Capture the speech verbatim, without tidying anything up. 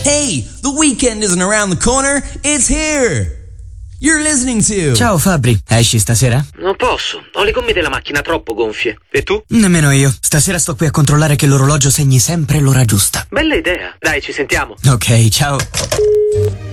Hey, the weekend isn't around the corner, it's here! You're listening to... Ciao Fabri, esci stasera? Non posso, ho le gomme della macchina troppo gonfie. E tu? Nemmeno io. Stasera sto qui a controllare che l'orologio segni sempre l'ora giusta. Bella idea. Dai, ci sentiamo. Ok, ciao.